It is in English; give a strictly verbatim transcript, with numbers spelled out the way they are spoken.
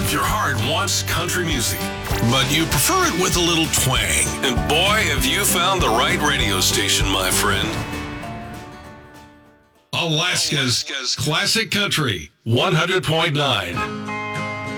If your heart wants country music, but you prefer it with a little twang, and boy, have you found the right radio station, my friend. Alaska's Classic Country one hundred point nine.